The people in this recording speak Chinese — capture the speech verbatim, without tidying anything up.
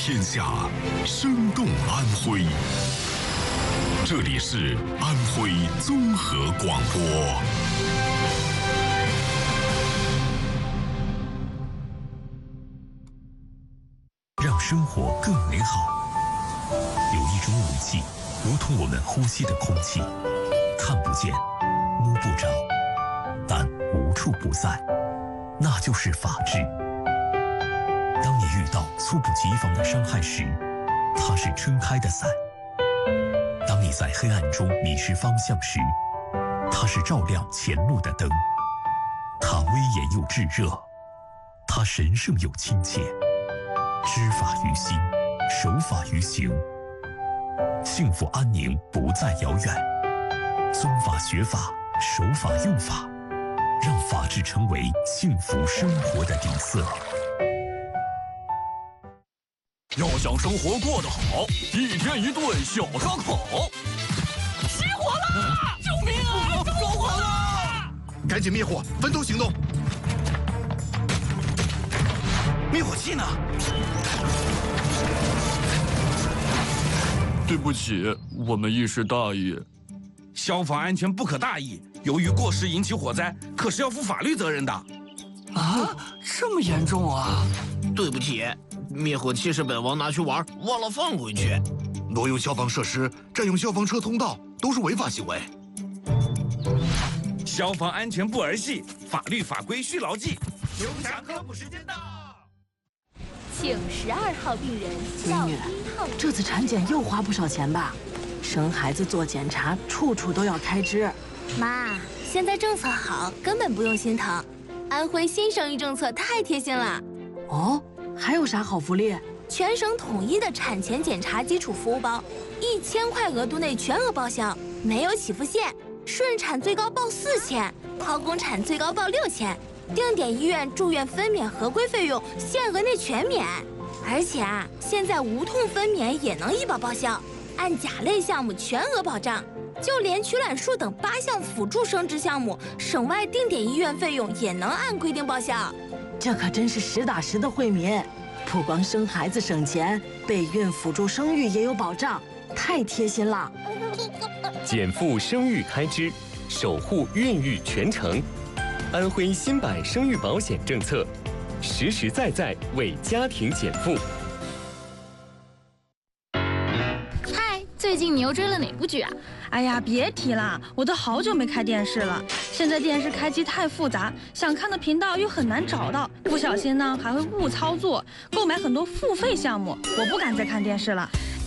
天下，生动安徽。这里是安徽综合广播。让生活更美好，有一种武器，如同我们呼吸的空气，看不见，摸不着，但无处不在，那就是法治。当你遇到猝不及防的伤害时，它是撑开的伞；当你在黑暗中迷失方向时，它是照亮前路的灯。它威严又炙热，它神圣又亲切。知法于心，守法于行，幸福安宁不再遥远。遵法学法，守法用法，让法治成为幸福生活的底色。 要想生活过得好，一天一顿小烧烤。 起火了！救命啊！着火了！ 赶紧灭火，分头行动。 灭火器呢？ 对不起，我们一时大意。 消防安全不可大意，由于过失引起火灾，可是要负法律责任的。 啊，这么严重啊！ 对不起，灭火器是本王拿去玩，忘了放回去。 挪用消防设施、占用消防车通道都是违法行为。 消防安全不儿戏，法律法规需牢记。刘强科普时间到。 请十二号病人到一号。 这次产检又花不少钱吧？生孩子做检查，处处都要开支。 妈，现在政策好，根本不用心疼。安徽新生育政策太贴心了。 哦，还有啥好福利？ 全省统一的产前检查基础服务包，一千块额度内全额报销，没有起付线。顺产最高报四千，剖宫产最高报六千。定点医院住院分娩合规费用限额内全免，而且啊，现在无痛分娩也能医保报销，按甲类项目全额保障，就连取卵术等八项辅助生殖项目，省外定点医院费用也能按规定报销。 这可真是实打实的惠民，不光生孩子省钱，备孕辅助生育也有保障，太贴心了。 减负生育开支，守护孕育全程。安徽新版生育保险政策，实实在在为家庭减负。 嗨，最近你又追了哪部剧啊？ 哎呀，别提了，我都好久没开电视了。现在电视开机太复杂，想看的频道又很难找到，不小心呢还会误操作，购买很多付费项目，我不敢再看电视了。